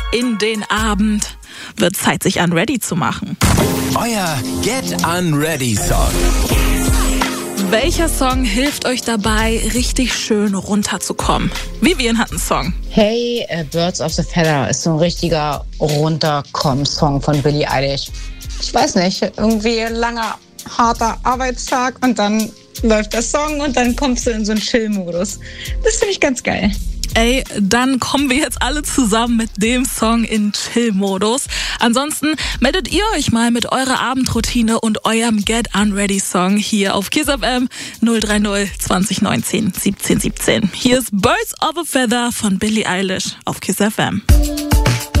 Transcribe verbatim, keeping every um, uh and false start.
in den Abend. Wird Zeit, sich unready zu machen. Euer Get Unready Song. Welcher Song hilft euch dabei, richtig schön runterzukommen? Vivian hat einen Song. Hey, uh, Birds of the Feather ist so ein richtiger Runterkommen-Song von Billie Eilish. Ich weiß nicht, irgendwie ein langer, harter Arbeitstag und dann läuft der Song und dann kommst du in so einen Chill-Modus. Das finde ich ganz geil. Ey, dann kommen wir jetzt alle zusammen mit dem Song in Chill-Modus. Ansonsten meldet ihr euch mal mit eurer Abendroutine und eurem Get Unready Song hier auf Kiss F M null drei null zwanzig neunzehn siebzehn siebzehn. Hier ist Birds of a Feather von Billie Eilish auf Kiss F M.